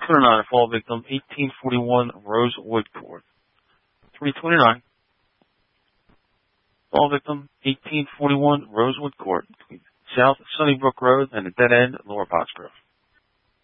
329, fall victim, 1841 Rosewood Court. 329, fall victim, 1841 Rosewood Court, between South Sunnybrook Road and the dead end, Lower Pottsgrove.